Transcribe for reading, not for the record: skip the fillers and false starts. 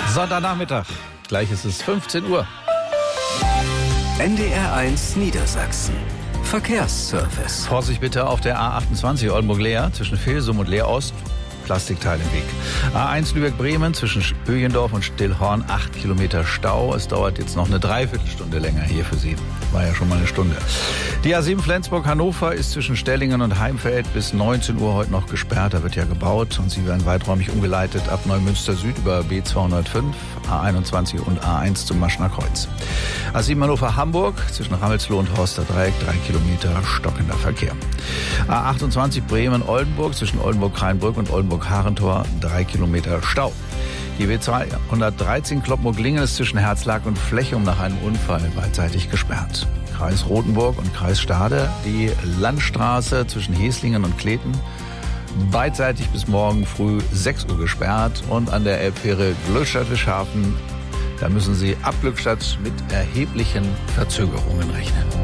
Sonntagnachmittag. Gleich ist es 15 Uhr. NDR1 Niedersachsen. Verkehrsservice. Vorsicht bitte auf der A28 Oldenburg-Leer zwischen Vilsum und Leer-Ost. Plastikteil im Weg. A1 Lübeck-Bremen zwischen Öjendorf und Stillhorn 8 Kilometer Stau. Es dauert jetzt noch eine Dreiviertelstunde länger hier für Sie. War ja schon mal eine Stunde. Die A7 Flensburg-Hannover ist zwischen Stellingen und Heimfeld bis 19 Uhr heute noch gesperrt. Da wird ja gebaut und Sie werden weiträumig umgeleitet ab Neumünster Süd über B205, A21 und A1 zum Maschner Kreuz. A7 Hannover-Hamburg zwischen Rammelsloh und Horster Dreieck 3 Kilometer stockender Verkehr. A28 Bremen-Oldenburg zwischen Oldenburg-Kreinbrück und Oldenburg-Harentor 3 Kilometer Stau. Die W213 Kloppenburg-Lingen ist zwischen Herzlag und Flechum nach einem Unfall beidseitig gesperrt. Kreis Rothenburg und Kreis Stade, die Landstraße zwischen Heslingen und Kleten beidseitig bis morgen früh 6 Uhr gesperrt und an der Elbfähre Glückstadt-Wischhafen, da müssen Sie ab Glückstadt mit erheblichen Verzögerungen rechnen.